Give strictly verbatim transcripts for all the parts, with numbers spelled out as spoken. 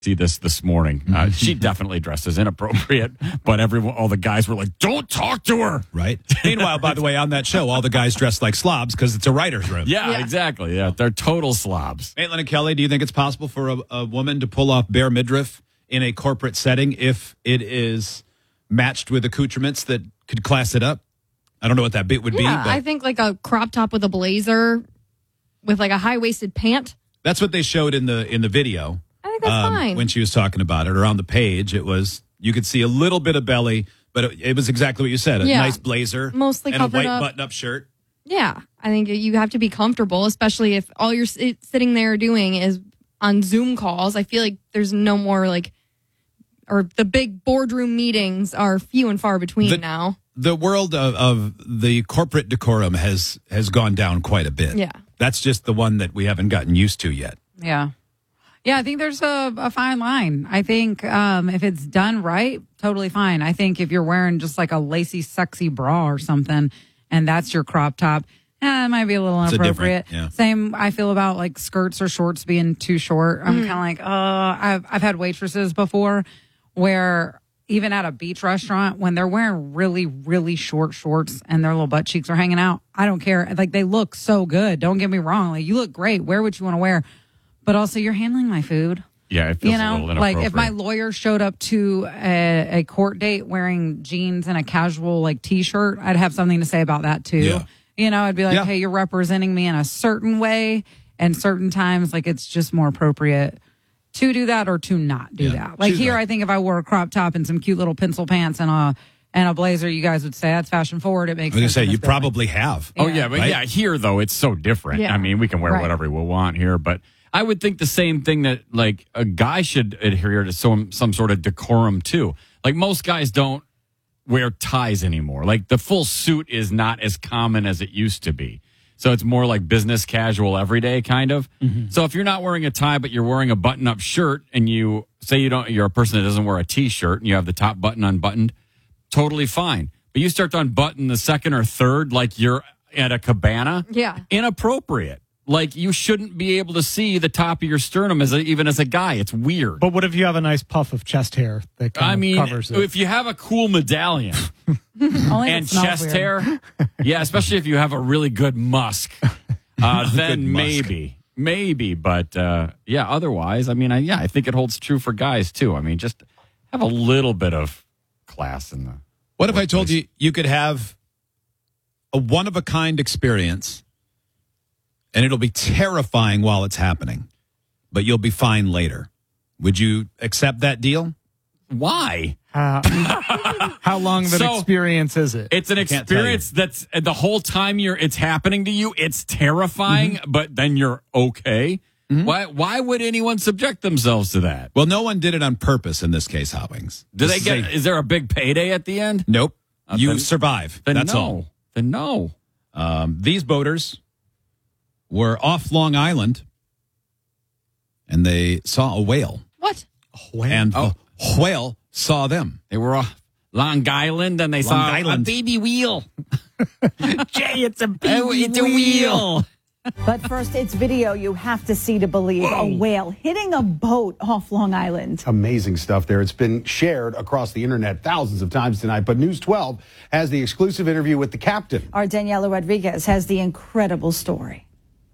see this this morning. Uh, she definitely dressed as inappropriate, but everyone, all the guys were like, "Don't talk to her." Right. Meanwhile, by the way, on that show, all the guys dressed like slobs because it's a writer's room. Yeah, Yeah. exactly. Yeah, they're total slobs. Maitland and Kelly, do you think it's possible for a, a woman to pull off bare midriff in a corporate setting if it is matched with accoutrements that could class it up? I don't know what that bit would Yeah, be, but I think like a crop top with a blazer with like a high-waisted pant. that's what they showed in the in the video. I think that's um, fine. when she was talking about it, or on the page. It was, you could see a little bit of belly, but it, it was exactly what you said. A Yeah. nice blazer, Mostly and a covered white up. button-up shirt. Yeah, I think you have to be comfortable, especially if all you're sit- sitting there doing is on Zoom calls. I feel like there's no more like, or the big boardroom meetings are few and far between The- now. The world of, of the corporate decorum has has gone down quite a bit. Yeah. That's just the one that we haven't gotten used to yet. Yeah. Yeah, I think there's a, a fine line. I think um, if it's done right, totally fine. I think if you're wearing just like a lacy, sexy bra or something, and that's your crop top, eh, it might be a little It's a inappropriate. different- yeah. Same, I feel about like skirts or shorts being too short. I'm kind of like, uh, I've I've had waitresses before where even at a beach restaurant, when they're wearing really, really short shorts and their little butt cheeks are hanging out, I don't care. Like, they look so good. Don't get me wrong. Like, you look great. Wear what you want to wear. But also, you're handling my food. Yeah, it feels You a know, little like inappropriate. if my lawyer showed up to a, a court date wearing jeans and a casual like t-shirt, I'd have something to say about that too. Yeah. You know, I'd be like, Yeah. hey, you're representing me in a certain way, and certain times, like, it's just more appropriate to do that or to not do Yeah. that. Like Choose here, right. I think if I wore a crop top and some cute little pencil pants and a and a blazer, you guys would say that's fashion forward. It makes I was going to sense. say, in you this building. probably have. Oh, yeah, but Right? yeah, here, though, it's so different. Yeah. I mean, we can wear Right. whatever we want here, but I would think the same thing that, like, a guy should adhere to some, some sort of decorum, too. Like, most guys don't wear ties anymore. Like, the full suit is not as common as it used to be. So it's more like business casual everyday kind of. So if you're not wearing a tie, but you're wearing a button-up shirt, and you say you don't, you're a person that doesn't wear a T-shirt, and you have the top button unbuttoned, totally fine. But you start to unbutton the second or third, like you're at a cabana. Yeah. Inappropriate. Like, you shouldn't be able to see the top of your sternum as a, even as a guy. It's weird. But what if you have a nice puff of chest hair that kind I of mean, covers it? if you have a cool medallion Only if and it smells chest weird. hair, yeah, especially if you have a really good musk, uh, then good musk. maybe, maybe. But uh, yeah, otherwise, I mean, I, yeah, I think it holds true for guys too. I mean, just have a little bit of class in the. What if I told you you could have a one-of-a-kind experience, and it'll be terrifying while it's happening, but you'll be fine later? Would you accept that deal? Why? How, how long of an So- experience is it? It's an can't tell you. experience that's uh, the whole time you're it's happening to you. It's terrifying, Mm-hmm. but then you're okay. Why? Why would anyone subject themselves to that? Well, no one did it on purpose in this case, Hot Wings. Do This they is get? a- Is there a big payday at the end? nope. Uh, you then- survive. Then That's no. all. Then no. Um, these boaters were off Long Island, and they saw a whale, What? and Oh. the whale saw them. They were off Long Island, and they saw Island. a baby wheel. Jay, it's a baby it's a wheel. But first, it's video you have to see to believe. A whale hitting a boat off Long Island. Amazing stuff there. It's been shared across the internet thousands of times tonight. But News twelve has the exclusive interview with the captain. Our Daniela Rodriguez has the incredible story.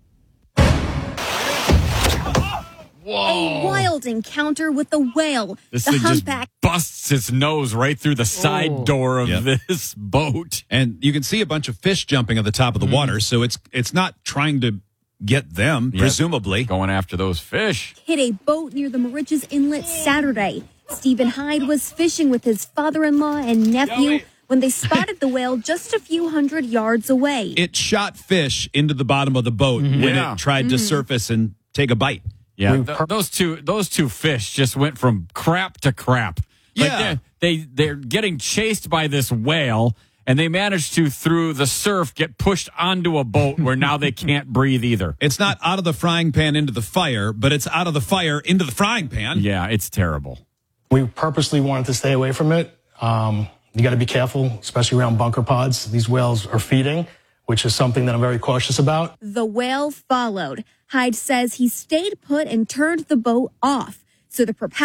A wild encounter with the whale. This the thing just humpback busts its nose right through the side door of Yep. this boat. And you can see a bunch of fish jumping at the top of the water, so it's it's not trying to get them, Yep. presumably. Going after those fish. hit a boat near the Mauritius Inlet Saturday. Stephen Hyde was fishing with his father-in-law and nephew when they spotted the whale just a few hundred yards away. It shot fish into the bottom of the boat when Yeah. it tried to surface and take a bite. Yeah, th- those two those two fish just went from crap to crap. Like Yeah. they're, they they're getting chased by this whale, and they managed to, through the surf, get pushed onto a boat where now they can't breathe either. It's not out of the frying pan into the fire, but it's out of the fire into the frying pan. Yeah, it's terrible. We purposely wanted to stay away from it. Um, you got to be careful, especially around bunker pods. These whales are feeding, which is something that I'm very cautious about. The whale followed. Hyde says he stayed put and turned the boat off, so the propeller